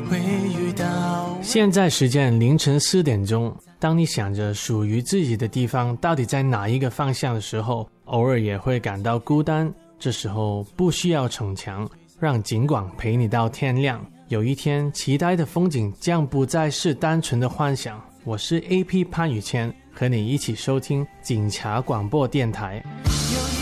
会遇到。 现在时间凌晨4点钟，当你想着属于自己的地方到底在哪一个方向的时候，偶尔也会感到孤单。这时候不需要逞强，让景广陪你到天亮。有一天，期待的风景将不再是单纯的幻想。我是 AP 潘宇谦，和你一起收听警察广播电台。